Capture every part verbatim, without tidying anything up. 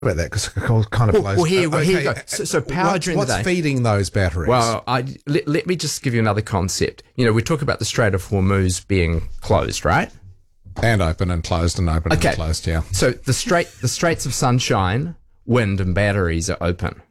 about that because it kind of Well, flows. well here, well, here you Okay, go. So, so power what, during what's the day. feeding those batteries? Well, I, let, let me just give you another concept. You know, we talk about the Strait of Hormuz being closed, right? And open and closed and open Okay. and closed, yeah. So the strait, the Straits of Sunshine, wind and batteries are open.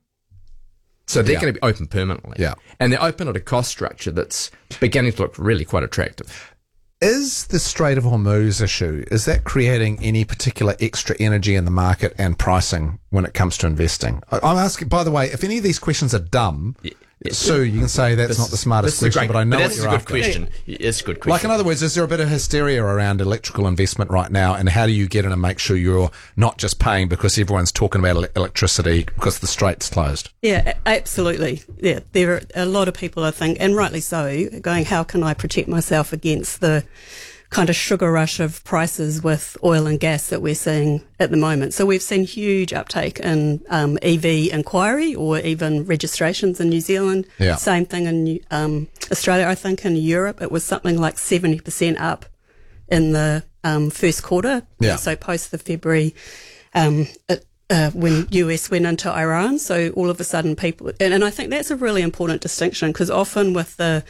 So they're Yeah. going to be open permanently. Yeah. And they're open at a cost structure that's beginning to look really quite attractive. Is the Strait of Hormuz issue, is that creating any particular extra energy in the market and pricing when it comes to investing? I- I'm asking, by the way, if any of these questions are dumb, yeah. Sue, you can say that's This- not the smartest this is a question, great- but I know what that's you're a good after. question. It's a good question. Like, in other words, is there a bit of hysteria around electrical investment right now, and how do you get in and make sure you're not just paying because everyone's talking about ele- electricity because the strait's closed? Yeah, a- absolutely. Yeah, there are a lot of people, I think, and rightly so, going, how can I protect myself against the kind of sugar rush of prices with oil and gas that we're seeing at the moment? So we've seen huge uptake in um, E V inquiry or even registrations in New Zealand. Yeah. Same thing in um, Australia, I think. In Europe, it was something like seventy percent up in the um, first quarter. Yeah. So post the February um, it, Uh, when U S went into Iran. So all of a sudden people, and, and I think that's a really important distinction, because often with the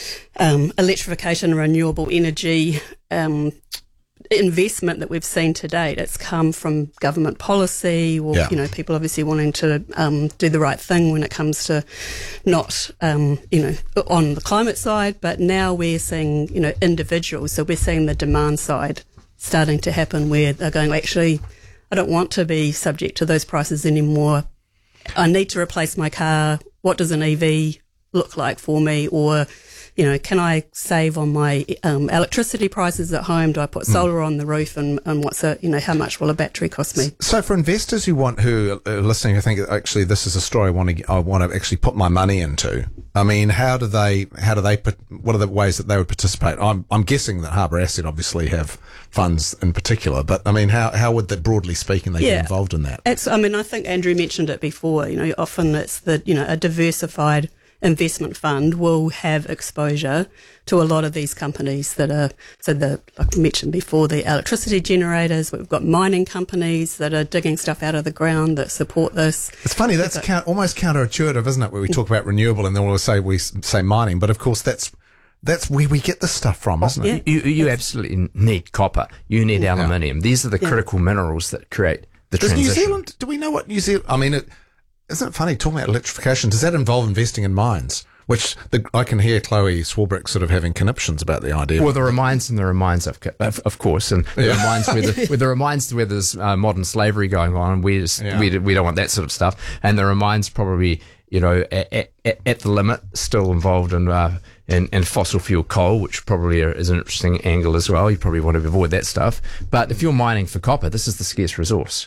um, electrification and renewable energy um, investment that we've seen to date, it's come from government policy or, Yeah. you know, people obviously wanting to um, do the right thing when it comes to not, um, you know, on the climate side. But now we're seeing, you know, individuals. So we're seeing the demand side starting to happen where they're going, actually, I don't want to be subject to those prices anymore. I need to replace my car. What does an E V look like for me? Or, you know, can I save on my um, electricity prices at home? Do I put solar on the roof? And, and what's a, you know, how much will a battery cost me? So for investors who want, who are listening, who think actually this is a story I want to, I want to actually put my money into. I mean, how do they, how do they, put, what are the ways that they would participate? I'm, I'm guessing that Harbour Asset obviously have funds in particular, but I mean, how, how would they, broadly speaking, they Yeah. get involved in that? It's, I mean, I think Andrew mentioned it before, you know, often it's the, you know, a diversified investment fund will have exposure to a lot of these companies that are, so the, like I mentioned before, the electricity generators, we've got mining companies that are digging stuff out of the ground that support this. It's funny, that's count, almost counterintuitive, isn't it? Where we talk about renewable and then we'll say, we say mining, but of course that's, that's where we get this stuff from, isn't it? Yeah. You, you absolutely need copper. You need aluminium. These are the critical minerals that create the Does transition. New Zealand, do we know what New Zealand, I mean, it, isn't it funny talking about electrification? Does that involve investing in mines? Which the, I can hear Chloe Swarbrick sort of having conniptions about the idea. Well, there are mines and there are mines, of, of, of course, and there are mines where, the, where there are mines where there's uh, modern slavery going on. We just Yeah. we, we don't want that sort of stuff. And there are mines probably, you know, at, at, at the limit, still involved in, uh, in in fossil fuel coal, which probably is an interesting angle as well. You probably want to avoid that stuff. But if you're mining for copper, this is the scarce resource.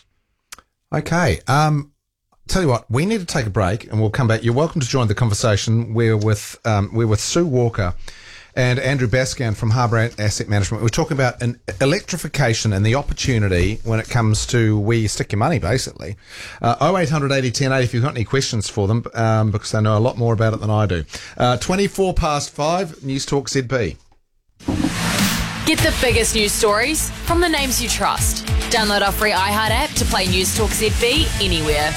Okay. Um, tell you what, we need to take a break and we'll come back. You're welcome to join the conversation. We're with, um, we're with Sue Walker and Andrew Bascan from Harbour Asset Management. We're talking about an electrification and the opportunity when it comes to where you stick your money, basically. Uh, oh eight hundred eighty ten eighty if you've got any questions for them, um, because they know a lot more about it than I do. Uh, twenty-four past five, News Talk Z B. Get the biggest news stories from the names you trust. Download our free iHeart app to play News Talk Z B anywhere.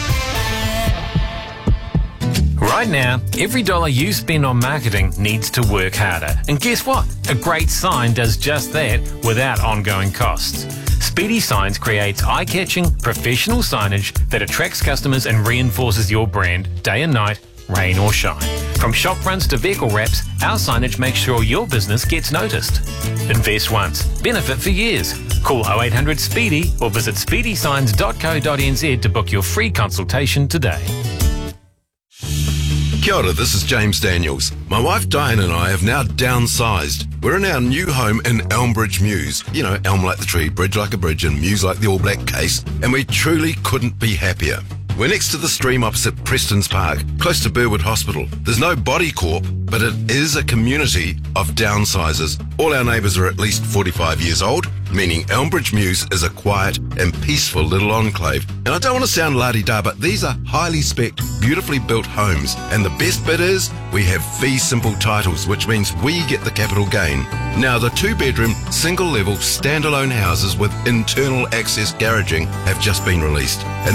Right now, every dollar you spend on marketing needs to work harder. And guess what? A great sign does just that without ongoing costs. Speedy Signs creates eye-catching, professional signage that attracts customers and reinforces your brand day and night, rain or shine. From shop fronts to vehicle wraps, our signage makes sure your business gets noticed. Invest once, benefit for years. Call oh eight hundred SPEEDY or visit speedy signs dot co dot n z to book your free consultation today. Kia ora, this is James Daniels. My wife Diane and I have now downsized. We're in our new home in Elmbridge Mews. You know, elm like the tree, bridge like a bridge, and mews like the All Black case. And we truly couldn't be happier. We're next to the stream opposite Preston's Park, close to Burwood Hospital. There's no body corp, but it is a community of downsizers. All our neighbours are at least forty-five years old, meaning Elmbridge Mews is a quiet and peaceful little enclave. And I don't want to sound la-di-da, but these are highly spec'd, beautifully built homes. And the best bit is, we have fee simple titles, which means we get the capital gain. Now, the two-bedroom, single-level, standalone houses with internal access garaging have just been released. And